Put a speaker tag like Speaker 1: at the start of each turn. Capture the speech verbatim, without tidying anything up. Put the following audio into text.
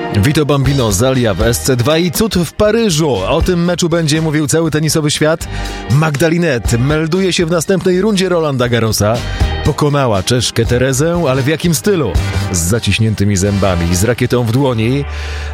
Speaker 1: Vito Bambino Zalia w S C dwa i cud w Paryżu. O tym meczu będzie mówił cały tenisowy świat. Magdalinet melduje się w następnej rundzie Rolanda Garrosa. Pokonała Czeszkę Terezę, ale w jakim stylu? Z zaciśniętymi zębami, z rakietą w dłoni.